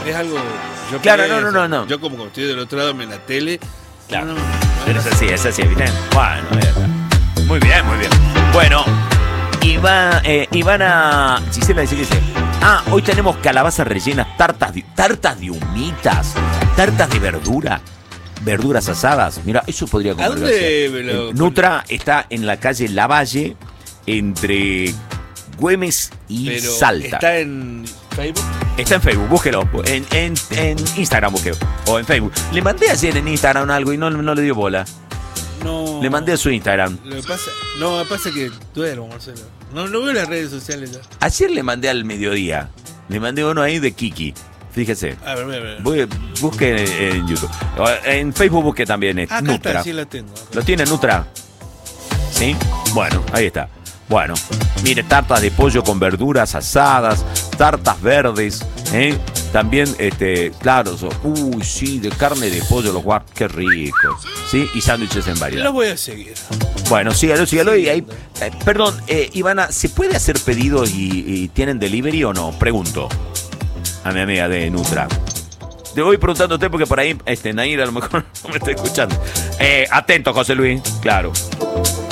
es algo... Claro, no. Yo como estoy del otro lado en la tele... Claro, pero es así, ¿viste? Bueno, muy bien. Bueno, Ivana Gisela dice que dice... hoy tenemos calabazas rellenas, tartas de humitas, tartas de verduras asadas. Mira, eso podría comer. ¿A dónde Nutra está en la calle Lavalle, entre Güemes y Salta. ¿Está en Facebook? Está en Facebook, búsquelo. En Instagram búsquelo. O en Facebook. Le mandé ayer en Instagram algo y no le dio bola. No. Le mandé a su Instagram. Me pasa que duermo, Marcelo. No veo las redes sociales ya. Ayer le mandé al mediodía. Le mandé uno ahí de Kiki. Fíjese. A ver. Busque en YouTube. En Facebook busque también Acá Nutra. está, sí la tengo. ¿Lo tiene Nutra? ¿Sí? Bueno, ahí está. Bueno, mire, tartas de pollo con verduras asadas, tartas verdes, también, claro, sí, de carne de pollo, los guap, qué ricos, ¿sí? Y sándwiches en variedad. Lo voy a seguir. Bueno, sígalo y ahí, perdón, Ivana, ¿se puede hacer pedidos y tienen delivery o no? Pregunto a mi amiga de Nutra. Te voy preguntándote porque por ahí, Nair a lo mejor no me está escuchando. Atento, José Luis, claro.